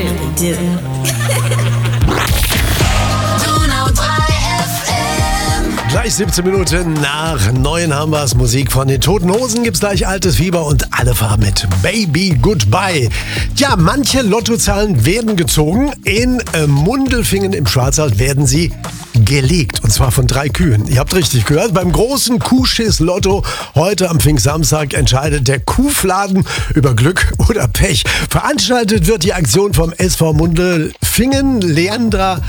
really do. Gleich 17 Minuten nach 9 haben wir es. Musik von den Toten Hosen gibt's gleich, Altes Fieber und alle fahren mit Baby Goodbye. Ja, manche Lottozahlen werden gezogen. In Mundelfingen im Schwarzwald werden sie gelegt. Und zwar von 3 Kühen. Ihr habt richtig gehört. Beim großen Kuhschiss-Lotto heute am Pfingstsamstag entscheidet der Kuhfladen über Glück oder Pech. Veranstaltet wird die Aktion vom SV Mundelfingen. Leander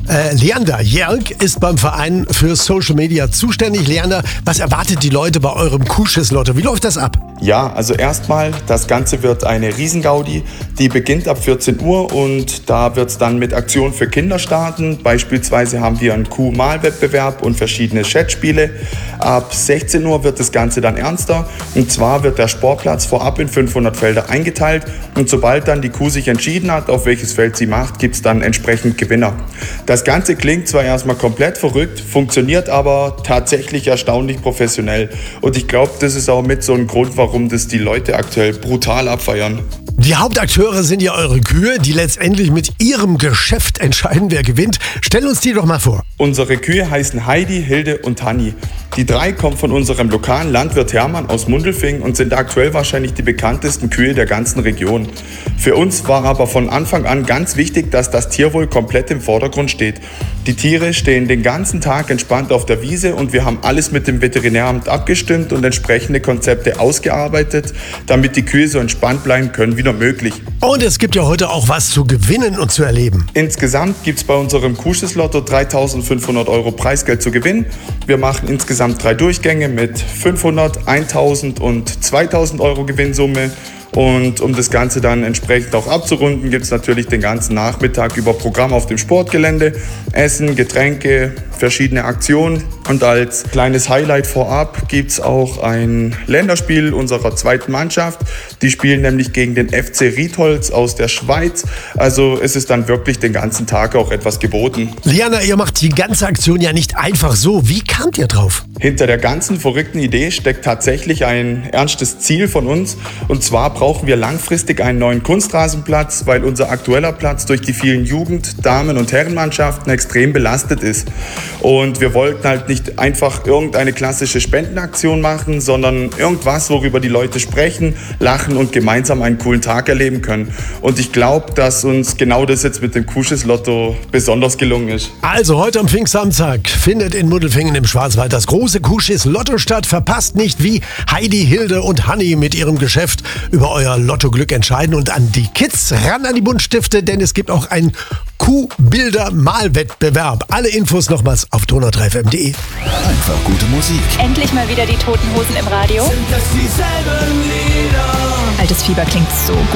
Jerk ist beim Verein für Social Media zuständig. Leander, was erwartet die Leute bei eurem Kuhschiss-Lotto? Wie läuft das ab? Ja, also erstmal, das Ganze wird eine Riesengaudi. Die beginnt ab 14 Uhr und da wird es dann mit Aktionen für Kinder starten. Beispielsweise haben wir einen Kuh-Malwettbewerb und verschiedene Chatspiele. Ab 16 Uhr wird das Ganze dann ernster. Und zwar wird der Sportplatz vorab in 500 Felder eingeteilt. Und sobald dann die Kuh sich entschieden hat, auf welches Feld sie macht, gibt es dann entsprechend Gewinner. Das Ganze klingt zwar erstmal komplett verrückt, funktioniert aber tatsächlich erstaunlich professionell. Und ich glaube, das ist auch mit so ein Grund, warum das die Leute aktuell brutal abfeiern. Die Hauptakteure sind ja eure Kühe, die letztendlich mit ihrem Geschäft entscheiden, wer gewinnt. Stell uns die doch mal vor. Unsere Kühe heißen Heidi, Hilde und Hanni. Die 3 kommen von unserem lokalen Landwirt Hermann aus Mundelfingen und sind aktuell wahrscheinlich die bekanntesten Kühe der ganzen Region. Für uns war aber von Anfang an ganz wichtig, dass das Tierwohl komplett im Vordergrund steht. Die Tiere stehen den ganzen Tag entspannt auf der Wiese und wir haben alles mit dem Veterinäramt abgestimmt und entsprechende Konzepte ausgearbeitet, damit die Kühe so entspannt bleiben können wie nur möglich. Und es gibt ja heute auch was zu gewinnen und zu erleben. Insgesamt gibt es bei unserem Kuhschiss-Lotto 3.500 € Preisgeld zu gewinnen. Wir machen insgesamt 3 Durchgänge mit 500, 1.000 und 2.000 € Gewinnsumme. Und um das Ganze dann entsprechend auch abzurunden, gibt es natürlich den ganzen Nachmittag über Programm auf dem Sportgelände, Essen, Getränke, verschiedene Aktionen. Und als kleines Highlight vorab gibt es auch ein Länderspiel unserer 2. Mannschaft. Die spielen nämlich gegen den FC Riedholz aus der Schweiz. Also es ist dann wirklich den ganzen Tag auch etwas geboten. Liana, ihr macht die ganze Aktion ja nicht einfach so. Wie kamt ihr drauf? Hinter der ganzen verrückten Idee steckt tatsächlich ein ernstes Ziel von uns. Und zwar brauchen wir langfristig einen neuen Kunstrasenplatz, weil unser aktueller Platz durch die vielen Jugend-, Damen- und Herrenmannschaften extrem belastet ist. Und wir wollten halt nicht einfach irgendeine klassische Spendenaktion machen, sondern irgendwas, worüber die Leute sprechen, lachen und gemeinsam einen coolen Tag erleben können. Und ich glaube, dass uns genau das jetzt mit dem Kuhschiss-Lotto besonders gelungen ist. Also heute am Pfingstsamstag findet in Mundelfingen im Schwarzwald das große Kuhschiss-Lotto statt. Verpasst nicht, wie Heidi, Hilde und Hanni mit ihrem Geschäft über euer Lottoglück entscheiden. Und an die Kids, ran an die Buntstifte, denn es gibt auch einen Kuhbilder-Malwettbewerb. Alle Infos nochmals auf donau3fm.de. Einfach gute Musik. Endlich mal wieder die Toten Hosen im Radio. Sind das dieselben Lieder? Altes Fieber klingt so gut.